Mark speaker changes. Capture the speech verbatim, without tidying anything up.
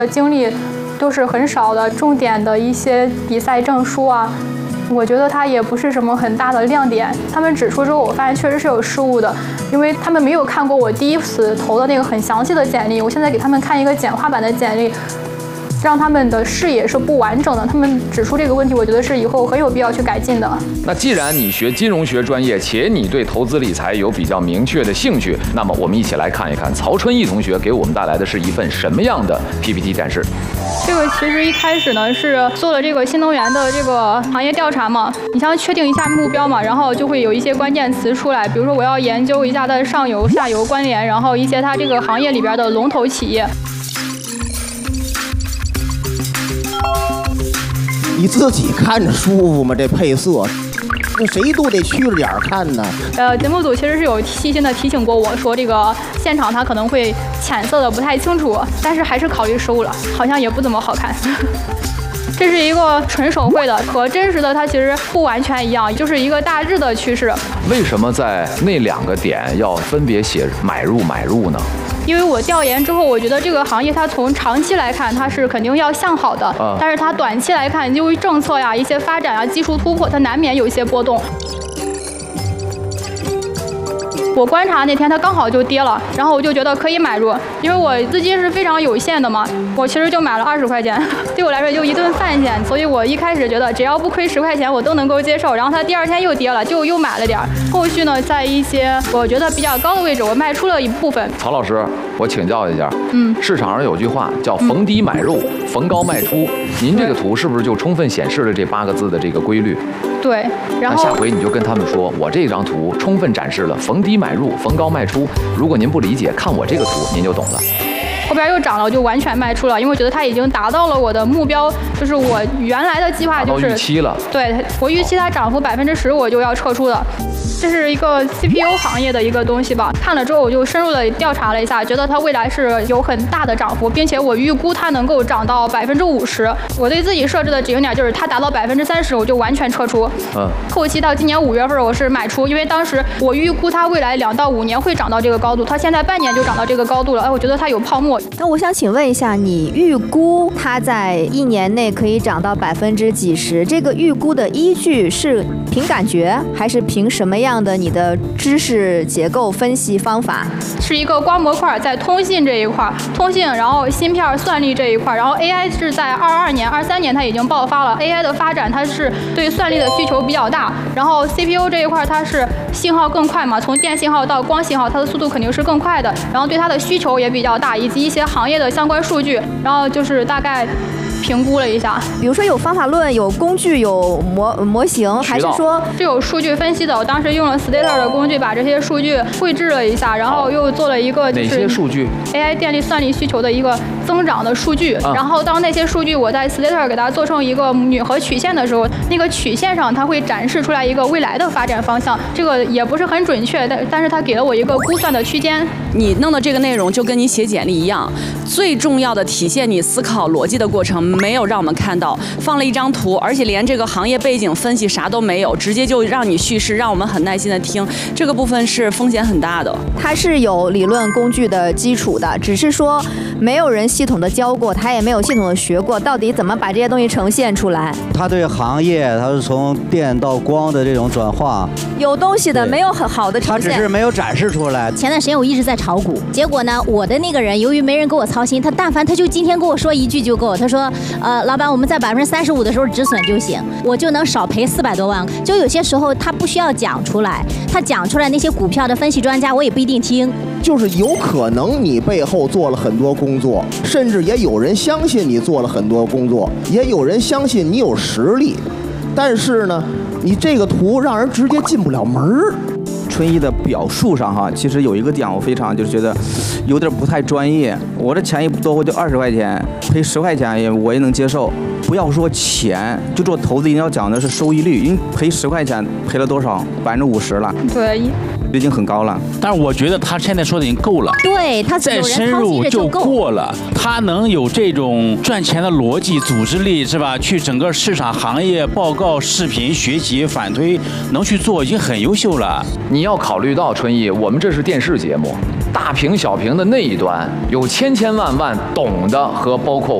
Speaker 1: 经历都是很少的，重点的一些比赛证书啊，我觉得它也不是什么很大的亮点。他们指出之后，我发现确实是有失误的，因为他们没有看过我第一次投的那个很详细的简历。我现在给他们看一个简化版的简历，让他们的视野是不完整的。他们指出这个问题，我觉得是以后很有必要去改进的。
Speaker 2: 那既然你学金融学专业，且你对投资理财有比较明确的兴趣，那么我们一起来看一看曹春义同学给我们带来的是一份什么样的 P P T 展示。
Speaker 1: 这个其实一开始呢是做了这个新能源的这个行业调查嘛，你想确定一下目标嘛，然后就会有一些关键词出来，比如说我要研究一下它的上游、下游关联，然后一些它这个行业里边的龙头企业。
Speaker 3: 你自己看着舒服吗？这配色，那谁都得去着眼看呢。
Speaker 1: 呃，节目组其实是有细心的提醒过我说，这个现场它可能会浅色的不太清楚，但是还是考虑失误了，好像也不怎么好看。这是一个纯手绘的，和真实的它其实不完全一样，就是一个大致的趋势。
Speaker 2: 为什么在那两个点要分别写买入买入呢？
Speaker 1: 因为我调研之后，我觉得这个行业它从长期来看，它是肯定要向好的，
Speaker 2: 啊、
Speaker 1: 但是它短期来看，由于政策呀、一些发展啊、技术突破，它难免有一些波动。我观察那天它刚好就跌了，然后我就觉得可以买入，因为我资金是非常有限的嘛，我其实就买了二十块钱，对我来说就一顿饭钱，所以我一开始觉得只要不亏十块钱我都能够接受。然后它第二天又跌了，就又买了点儿。后续呢，在一些我觉得比较高的位置，我卖出了一部分。
Speaker 2: 曹老师，我请教一下，
Speaker 1: 嗯，
Speaker 2: 市场上有句话叫逢低买入，嗯、逢高卖出，您这个图是不是就充分显示了这八个字的这个规律？
Speaker 1: 对，然后
Speaker 2: 那下回你就跟他们说，我这张图充分展示了逢低买入、逢高卖出。如果您不理解，看我这个图您就懂了。
Speaker 1: 后边又涨了，我就完全卖出了，因为我觉得它已经达到了我的目标，就是我原来的计划就是
Speaker 2: 达到预期了。
Speaker 1: 对，我预期它涨幅百分之十，我就要撤出了。这是一个 C P U 行业的一个东西吧，看了之后我就深入的调查了一下，觉得它未来是有很大的涨幅，并且我预估它能够涨到百分之五十。我对自己设置的止盈点就是它达到百分之三十，我就完全撤出。
Speaker 2: 嗯，
Speaker 1: 后期到今年五月份我是买出，因为当时我预估它未来两到五年会涨到这个高度，它现在半年就涨到这个高度了，哎，我觉得它有泡沫。
Speaker 4: 那我想请问一下，你预估它在一年内可以涨到百分之几十？这个预估的依据是凭感觉，还是凭什么样的你的知识结构分析方法？
Speaker 1: 是一个光模块在通信这一块，通信，然后芯片算力这一块，然后 A I 是在二二年、二三年它已经爆发了 ，A I 的发展它是对算力的需求比较大，然后 C P U 这一块它是信号更快嘛，从电信号到光信号，它的速度肯定是更快的，然后对它的需求也比较大，以及一些行业的相关数据，然后就是大概评估了一下，
Speaker 4: 比如说有方法论、有工具、有模模型，还是说
Speaker 1: 是有数据分析的？我当时用了 Stater 的工具，把这些数据绘制了一下，然后又做了一个就是
Speaker 2: 哪些数据
Speaker 1: A I 电力算力需求的一个增长的数据。啊、然后当那些数据我在 Stater 给它做成一个铝合曲线的时候，那个曲线上它会展示出来一个未来的发展方向。这个也不是很准确，但但是它给了我一个估算的区间。
Speaker 5: 你弄的这个内容就跟你写简历一样，最重要的体现你思考逻辑的过程。没有让我们看到，放了一张图，而且连这个行业背景分析啥都没有，直接就让你叙事，让我们很耐心的听，这个部分是风险很大的。
Speaker 4: 它是有理论工具的基础的，只是说没有人系统的教过，他也没有系统的学过，到底怎么把这些东西呈现出来。
Speaker 6: 他对行业，他是从电到光的这种转化，
Speaker 4: 有东西的，没有很好的呈现，
Speaker 6: 他只是没有展示出来。
Speaker 7: 前段时间我一直在炒股，结果呢，我的那个人由于没人给我操心，他但凡他就今天跟我说一句就够，他说呃老板，我们在百分之三十五的时候止损就行，我就能少赔四百多万。就有些时候他不需要讲出来，他讲出来那些股票的分析专家我也不一定听。
Speaker 3: 就是有可能你背后做了很多工作，甚至也有人相信你做了很多工作，也有人相信你有实力，但是呢，你这个图让人直接进不了门儿。
Speaker 8: 春义的表述上哈，其实有一个点我非常就是觉得有点不太专业。我这钱一多，我就二十块钱，赔十块钱也我也能接受。不要说钱，就做投资一定要讲的是收益率，因为赔十块钱赔了多少？百分之五十了。
Speaker 1: 对。
Speaker 8: 已经很高了，
Speaker 9: 但是我觉得他现在说的已经够了，
Speaker 7: 对他
Speaker 9: 再深入就过了。他能有这种赚钱的逻辑、组织力，是吧？去整个市场、行业报告、视频学习、反推，能去做已经很优秀了。
Speaker 2: 你要考虑到春义，我们这是电视节目， 大屏小屏的那一端，有千千万万懂的和包括